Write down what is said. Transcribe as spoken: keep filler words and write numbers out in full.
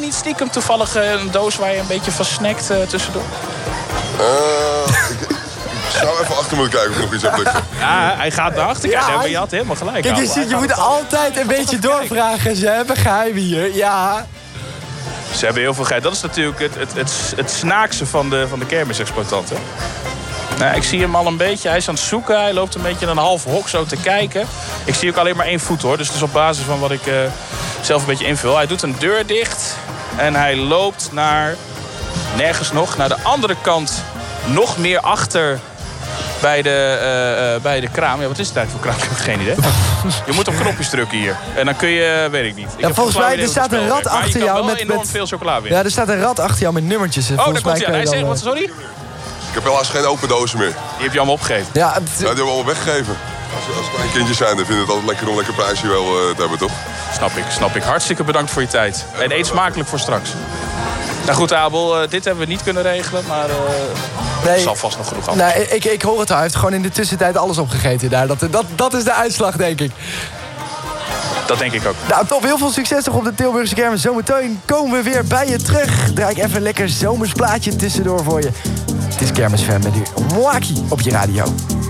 niet stiekem toevallig uh, een doos waar je een beetje van snackt uh, tussendoor? Uh, ik, ik zou even achter moeten kijken of ik nog iets heb liggen. Ja, hij gaat naar achter kijken. Ja, maar je had helemaal gelijk. Kijk, je, ziet, je moet altijd een beetje doorvragen. Ze hebben geheim hier, ja. Ze hebben heel veel geheim. Dat is natuurlijk het, het, het, het snaakse van de, van de kermisexploitanten. Nou, ik zie hem al een beetje. Hij is aan het zoeken. Hij loopt een beetje in een half hok zo te kijken. Ik zie ook alleen maar één voet hoor. Dus het is op basis van wat ik uh, zelf een beetje invul. Hij doet een deur dicht. En hij loopt naar... Nergens nog. Naar de andere kant. Nog meer achter... Bij de, uh, uh, bij de kraam. Ja, wat is het eigenlijk voor kraam? Ik heb geen idee. Je moet op knopjes drukken hier. En dan kun je, weet ik niet. Ik ja, volgens mij, er staat een rat achter jou met... enorm veel chocola winnen. Ja, er staat een rat achter jou met nummertjes. Oh, daar komt hij aan. Hij zegt, wat, sorry? Ik heb helaas geen open dozen meer. Die heb je allemaal opgegeven? Ja, het... ja die hebben we allemaal weggegeven. Als, als klein kindjes zijn, dan vinden we het altijd lekker om lekker prijsje wel uh, te hebben, toch? Snap ik, snap ik. Hartstikke bedankt voor je tijd. En eet smakelijk voor straks. Nou goed, Abel, uh, dit hebben we niet kunnen regelen, maar uh, nee, er zal vast nog genoeg af. Nee, ik, ik hoor het al. Hij heeft gewoon in de tussentijd alles opgegeten daar. Dat, dat, dat is de uitslag, denk ik. Dat denk ik ook. Nou, top. Heel veel succes toch op de Tilburgse kermis. Zometeen komen we weer bij je terug. Draai ik even een lekker zomers plaatje tussendoor voor je. Het is Kermisfan met u. Mwaki op je radio.